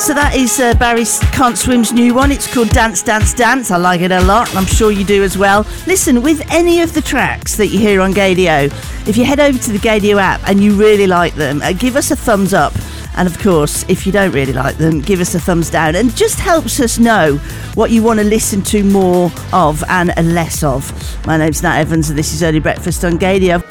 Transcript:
So that is Barry Can't Swim's new one. It's called Dance, Dance, Dance. I like it a lot, and I'm sure you do as well. Listen, with any of the tracks that you hear on Gaydio, if you head over to the Gaydio app and you really like them, give us a thumbs up. And of course, if you don't really like them, give us a thumbs down. And just helps us know what you want to listen to more of and less of. My name's Nat Evans, and this is Early Breakfast on Gaydio.